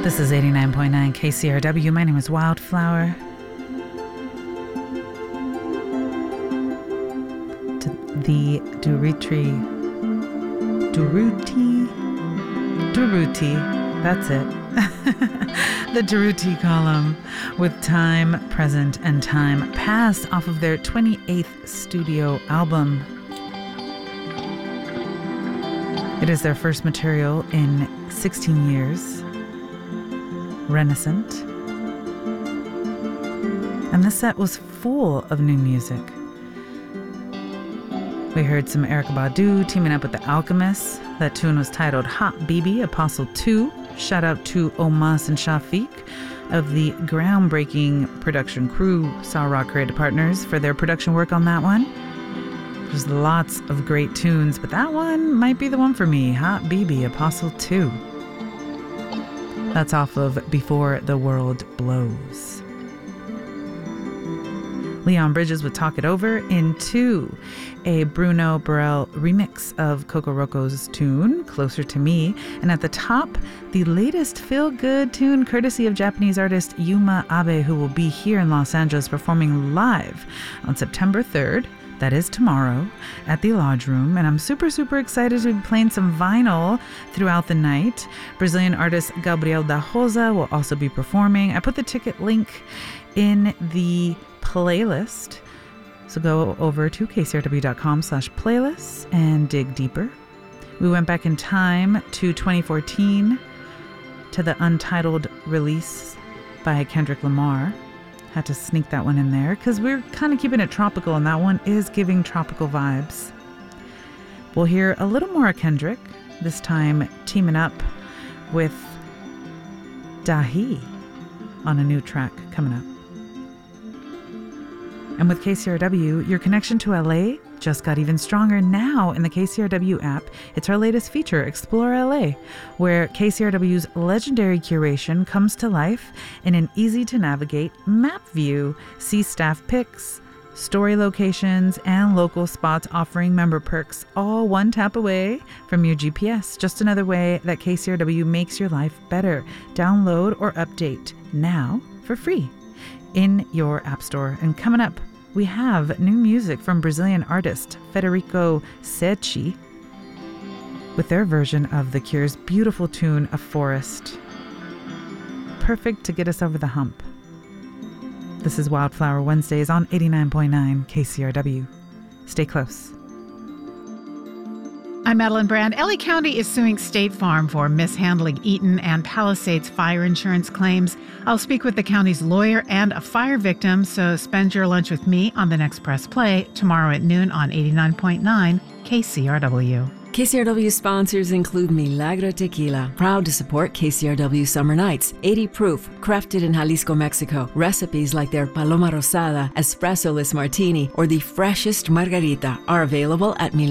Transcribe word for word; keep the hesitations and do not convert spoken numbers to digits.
This is eighty-nine point nine K C R W. My name is Wildflower. To the Durutti, Durutti, Durutti, that's it. The Durutti column with Time Present and Time Past off of their twenty-eighth studio album. It is their first material in sixteen years. Renaissance. And this set was full of new music. We heard some Erykah Badu teaming up with The Alchemists. That tune was titled Hot Bibi, Apostle two. Shout out to Omas and Shafiq of the groundbreaking production crew, Saw Rock Creative Partners, for their production work on that one. There's lots of great tunes, but that one might be the one for me. Hot Bibi, Apostle two. That's off of Before the World Blows. Leon Bridges would Talk It Over into a Bruno Burrell remix of Coco Roco's tune, Closer to Me. And at the top, the latest feel-good tune courtesy of Japanese artist Yuma Abe, who will be here in Los Angeles performing live on September third. That is tomorrow at the Lodge Room, and I'm super, super excited to be playing some vinyl throughout the night. Brazilian artist Gabriel da Rosa will also be performing. I put the ticket link in the playlist, so go over to kcrw.com slash playlists and dig deeper. We went back in time to twenty fourteen to the Untitled release by Kendrick Lamar. Had to sneak that one in there because we're kind of keeping it tropical, and that one is giving tropical vibes. We'll hear a little more of Kendrick, this time teaming up with Dahi on a new track coming up. And with K C R W, your connection to L A just got even stronger now in the K C R W app. It's our latest feature, Explore L A, where K C R W's legendary curation comes to life in an easy-to-navigate map view. See staff pics, story locations, and local spots offering member perks, all one tap away from your G P S. Just another way that K C R W makes your life better. Download or update now for free in your app store. And coming up, we have new music from Brazilian artist Federico Secchi with their version of The Cure's beautiful tune, A Forest. Perfect to get us over the hump. This is Wildflower Wednesdays on eighty-nine point nine K C R W. Stay close. I'm Madeline Brand. L A County is suing State Farm for mishandling Eaton and Palisades fire insurance claims. I'll speak with the county's lawyer and a fire victim, so spend your lunch with me on the next Press Play tomorrow at noon on eighty-nine point nine K C R W. K C R W sponsors include Milagro Tequila, proud to support K C R W Summer Nights, eighty proof, crafted in Jalisco, Mexico. Recipes like their Paloma Rosada, Espresso-less Martini, or the freshest Margarita are available at Milagro.